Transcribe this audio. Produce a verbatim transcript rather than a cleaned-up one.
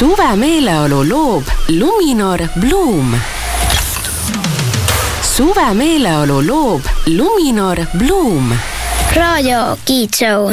Suve meeleolu loob Luminor Bloom. Suve meeleolu loob Luminor Bloom. Raadio Kiid Show.